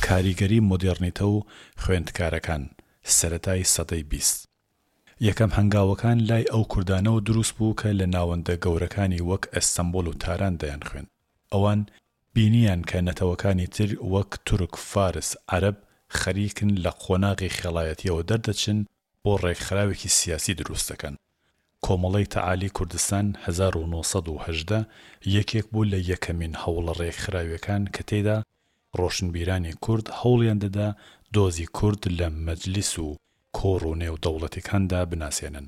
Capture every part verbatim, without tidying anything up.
کاریگەری مۆدێرنیتە و خوێندکارەکان سەرەتای سەدەی بیست. یەکەم هەنگاوەکان لای ئەو کوردانەوە دروست بوو کە لە ناوەندە گەورەکانی وەک ئەستەمبۆڵ و تاران دەیان خوێن. ئەوان بینیان کە نەتەوەکانی تر وەک تورک، فارس، عەرەب خەریکن لە قۆناغی خێڵایەتیەوە دەردەچن بۆ ڕێکخراوێکی سیاسی دروست دەکەن. کۆمەڵەی تەعالی کوردستان هەزار و نۆ سەد و هەژدە یەکێک بوو لە یەکەمین هەوڵە ڕێکخراویەکان کە تێیدا ڕۆشنبیرانی کورد هەوڵیان دەدا دۆزی کورد لە مەجلیس و کۆڕ و نێودەوڵەتیەکاندا بناسێنن.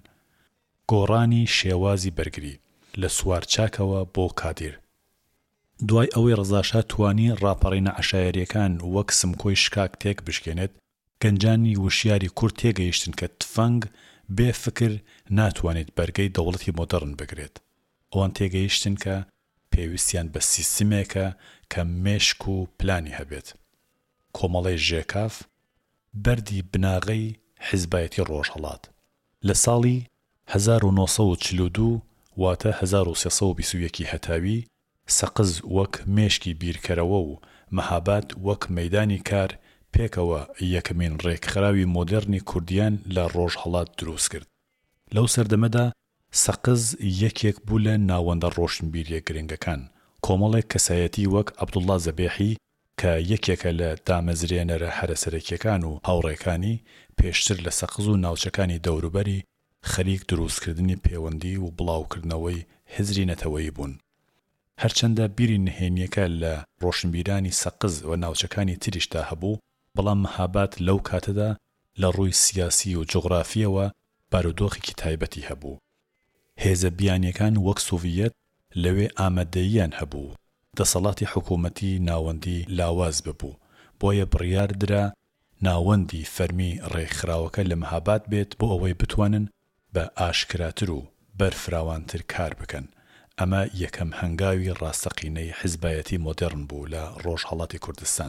گۆڕانی شێوازی بەرگری لە سوارچاکەوە بۆ کادیر. دوای ئەوەی ڕەزاشا توانی ڕاپەڕینە عەشایەریەکان وەک سمکۆی شکاک تێک بشکێنێت، گەنجانی وشیاری کورد تێگەیشتن کە تفەنگ بێ فکر ناتوانێت بەرگەی دەوڵەتی مۆدەڕن بگرێت. ئەوان تێگەیشتن کە پێویستیان بە سیستمێکە کە مێشک و پلانی هەبێت. کۆمەڵەی ژێکاف بەردی بناغەی حیزبایەتی ڕۆژهەڵات لە ساڵی هەزار و نۆ سەد و چل و دوو واتە هەزار و سێ سەد و بیست و یەک هەتاوی سەقز وەک مێشکی بیرکەرەوە و مەهاباد وەک مەیدانی کار پێکەوە یەکەمین ڕێکخراوی مۆدێرنی کوردیان لە ڕۆژهەڵات دروست کرد. لەو سەردەمەدا سەقز یەکێک بوو لە ناوەندە ڕۆشنبیریە گرنگەکان. کۆمەڵێک کەسایەتی وەک عەبدوڵڵا زەبێحی کە یەکێکە لە دامەزرێنەرە هەرەسەرەکیەکان و هاوڕێکانی پێشتر لە سەقز و ناوچەکانی دەوروبەری خەریک دروستکردنی پەیوەندی و بڵاوکردنەوەی حیزبی نەتەوەیی بوون. هەرچەندە بیری نهێنیەکە لە ڕۆشنبیرانی سەقز و ناوچەکانی تریشدا هەبوو، بەڵام مەهاباد لەو کاتەدا لە ڕووی سیاسی و جوغرافیەوە بارودۆخێکی تایبەتی هەبوو. هێزە بیانیەکان وەک سۆڤیەت لەوێ ئامادەییان هەبوو دەسەڵاتی حکوومەتی ناوەندی لاواز ببوو، بۆیە بڕیار درا ناوەندی فەرمی ڕێکخراوەکە لە مەهاباد بێت بۆ ئەوەی بتوانن بە ئاشکراتر و بەرفراوانتر کار بکەن. ئەمە یەکەم هەنگاوی ڕاستەقینەی حیزبایەتی مۆدێرن بوو لە ڕۆژهەڵاتی کوردستان.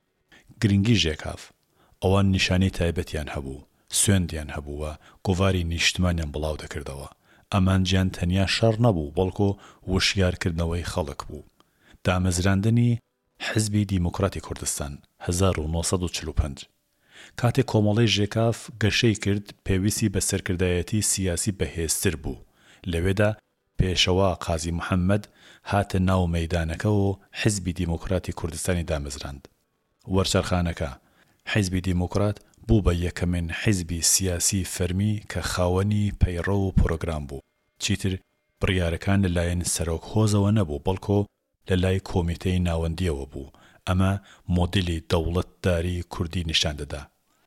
گرنگی ژێکاف ئەوان نیشانەی تایبەتیان هەبوو، سوێندیان هەبووە، گۆڤاری نیشتمانیان بڵاو دەکردەوە. ئەمان گیان تەنیا شەڕ نەبوو، بەڵکو وشیارکردنەوەی خەڵک بوو. دامەزراندنی حیزبی دیموکراتی کوردستان هەزار و نۆ سەد و چل و پێنج کاتێک کۆمەڵەی ژێکاف گەشەی کرد، پێویستی بە سەرکردایەتی سیاسی بەهێزتر بوو. لەوێدا پێشەوا قازی محەممەد هاتە ناو مەیدانەکە و حیزبی دیموکراتی کوردستانی دامەزراند. وەرچەرخانەکە حیزبی دیموکرات بوو بە یەکەمین حیزبی سیاسی فەرمی کە خاوەنی پەیڕە و پرۆگرام بوو. چیتر بڕیارەکان لەلایەن سەرۆک هۆزەوە نەبوو، بەڵکو لە لای کۆمیتەی ناوەندیەوە بوو. ئەمە مۆدلی دەوڵەتداری کوردی نیشان دەدا.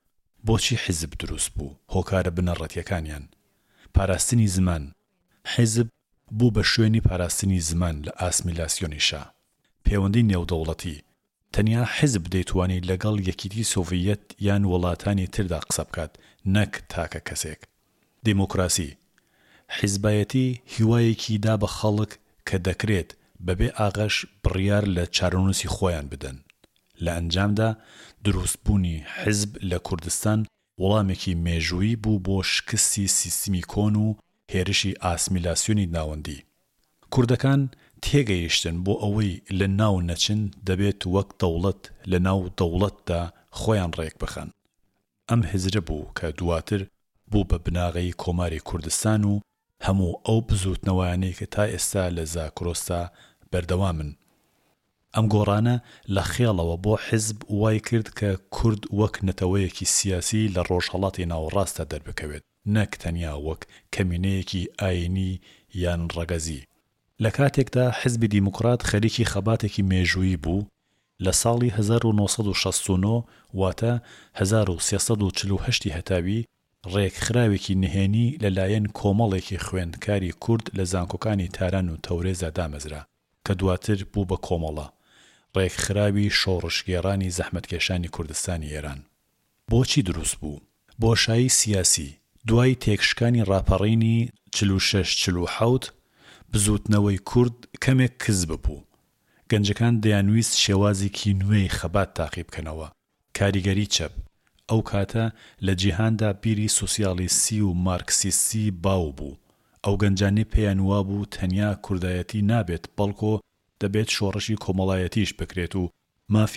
بۆچی حیزب دروست بوو؟ هۆکارە بنەڕەتیەکانیان. پاراستنی زمان. حیزب بوو بە شوێنی پاراستنی زمان لە ئاسمیلاسیۆنیشا. پەیوەندی نێودەوڵەتی. تەنیا حیزب دەیتوانی لەگەڵ یەکیتی سۆڤیەت یان وڵاتانی تردا قسە بکات، نەک تاکە کەسێک. دیموکراسی. حیزبایەتی هیوایەکی دا بە خەڵک کە دەکرێت بەبێ ئاغاش بڕیار لە چارەنووسی خۆیان بدەن. لە ئەنجامدا دروستبوونی حیزب لە کوردستان وەڵامێکی مێژووی بوو بۆ شکستی سیستمی کۆن و هێرشی ئاسمیلاسیۆنی ناوەندی. کوردەکان تێگەیشتن بۆ ئەوەی لە ناو نەچن دەبێت وەک دەوڵەت لە ناو دەوڵەتدا خۆیان ڕێک بخەن. ئەم هزرە بوو کە دواتر بوو بە بناغەی کۆماری کوردستان و هەموو ئەو بزوتنەوەیانەی کە تا ئێستا لە زاکرۆستا بەردەوامن. ئەم گۆڕانە لە خێڵەوە بۆ حیزب وای کرد کە کورد وەک نەتەوەیەکی سیاسی لە ڕۆژهەڵاتی ناوەڕاستە دەربکەوێت، نەک تەنیا وەک کەمینەیەکی ئاینی یان ڕەگەزی. لە کاتێکدا حیزبی دیموکرات خەریکی خەباتێکی مێژووی بوو، لە ساڵی هەزار و نۆ سەد و شەست و نۆ واتە هەزار و سێ سەد و چل و هەشت هەتاوی ڕێکخراوێکی نهێنی لەلایەن کۆمەڵێکی خوێندکاری کورد لە زانکۆکانی تاران و تەورێزدا دامەزرا کە دواتر بوو بە کۆمەڵە ڕێکخراوی شۆڕشگێڕانی زەحمەتکێشانی کوردستانی ئێران. بۆچی دروست بوو؟ بۆشایی سیاسی. دوای تێکشکانی ڕاپەڕینی چل و شەش چل و حەوت بزوتنەوەی کورد کەمێک کزب بوو. گەنجەکان دەیانویست شێوازێکی نوێی خەبات تاقی بکەنەوە. کاریگەری چەپ. ئەو کاتە لە جیهاندا بیری سوسیالیستی و مارکسیستی باو بوو. ئەو گەنجانەی پێیان وابوو تەنیا کوردایەتی نابێت، بەڵکو دەبێت شۆڕشی کۆمەڵایەتیش بکرێت و